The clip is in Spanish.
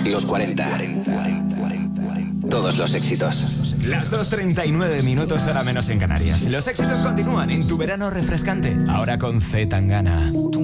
Los 40. Todos los éxitos. Las 2:39 minutos, hora menos en Canarias. Los éxitos continúan en tu verano refrescante. Ahora con C. Tangana.